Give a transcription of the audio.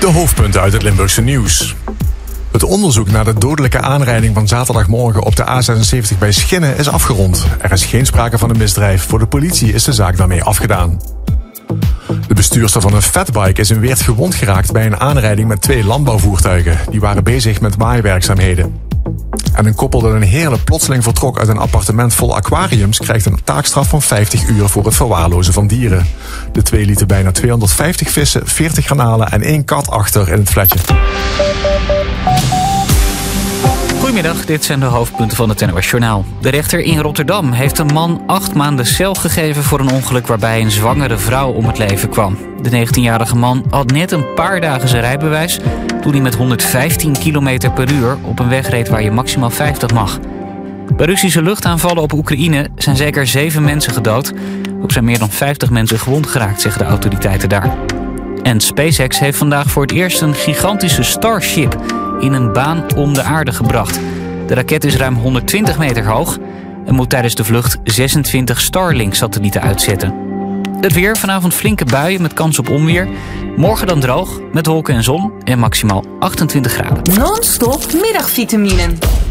hoofdpunten uit het Limburgse nieuws. Het onderzoek naar de dodelijke aanrijding van zaterdagmorgen op de A76 bij Schinnen is afgerond. Er is geen sprake van een misdrijf. Voor de politie is de zaak daarmee afgedaan. De bestuurster van een fatbike is in Weert gewond geraakt bij een aanrijding met 2 landbouwvoertuigen. Die waren bezig met maaiwerkzaamheden. En een koppel dat in Heerlen plotseling vertrok uit een appartement vol aquariums krijgt een taakstraf van 50 uur voor het verwaarlozen van dieren. De 2 lieten bijna 250 vissen, 40 garnalen en 1 kat achter in het flatje. Goedemiddag, dit zijn de hoofdpunten van het NOS Journaal. De rechter in Rotterdam heeft een man 8 maanden cel gegeven voor een ongeluk waarbij een zwangere vrouw om het leven kwam. De 19-jarige man had net een paar dagen zijn rijbewijs toen hij met 115 km per uur op een weg reed waar je maximaal 50 mag. Bij Russische luchtaanvallen op Oekraïne zijn zeker 7 mensen gedood. Ook zijn meer dan 50 mensen gewond geraakt, zeggen de autoriteiten daar. En SpaceX heeft vandaag voor het eerst een gigantische Starship in een baan om de aarde gebracht. De raket is ruim 120 meter hoog en moet tijdens de vlucht 26 Starlink-satellieten uitzetten. Het weer, vanavond flinke buien met kans op onweer. Morgen dan droog, met wolken en zon en maximaal 28 graden. Non-stop middagvitamine.